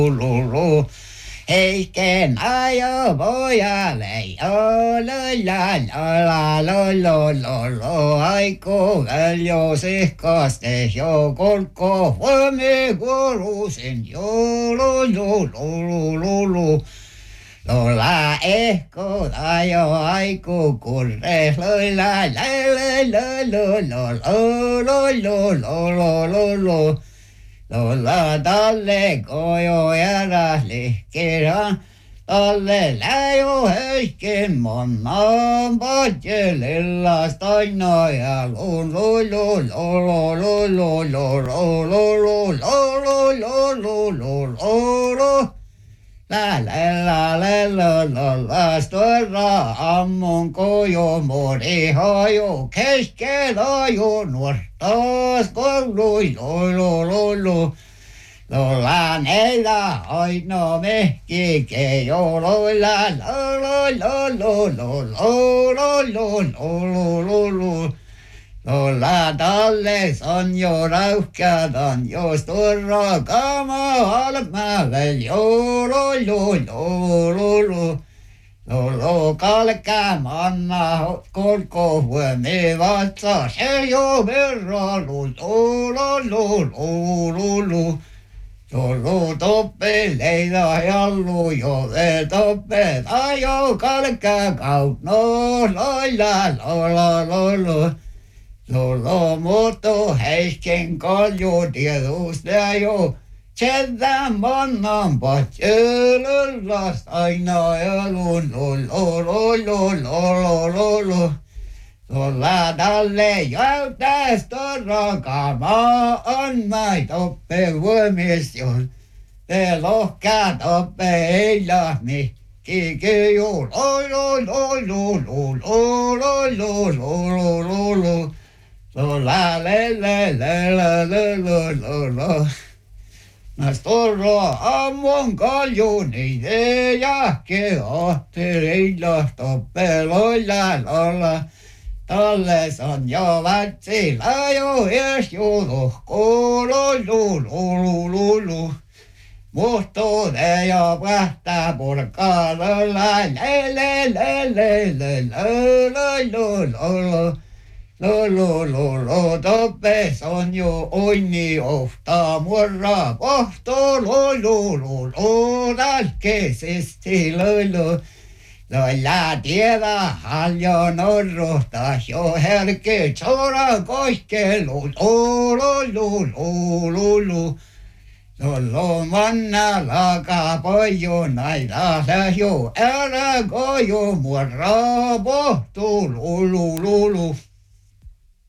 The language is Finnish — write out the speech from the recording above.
lulu. Heiken ajo pojalle, lo, aiku väljo sihkaste, jo kolkko voimi kuulusin, lulu. Lola ehko ajo aiku kurre, lo. Lola talle kojo järas lihkirhan, talle läjo heiskin monnan patje lillas taina ja la stora ammun kojo mori hajo keskellä jo nuortas koului Lola neila aina mehki kejo lola Lola talles on jo rauhkadan jo stora kama halkmävel Lolo kalkka manna kolko huomii vatsa se jo verralu Lolo toppe leida jallu jo toppe ajo kalkka kautno Lolo muuttu heisken kalju tietystä jo Sedän mannan patjelullas aina elun Lola talle jäytäs torrakama on mai toppe voimisjon. Te lohkaa toppe eilahmi kikiju Lola Mä storra ammon kaljuni jahke ahtereilla toppe lolla Talles on jo vatsilla jo ees juulohko Muhtuude jo pähtää purkaa toppes on jo oini ohtaa murra pohto nälkeisesti Lolla tiedä haljo norruhtas jo herkki sora koiskelu Lolo manna laka pojo naida jo älä kojo murra pohto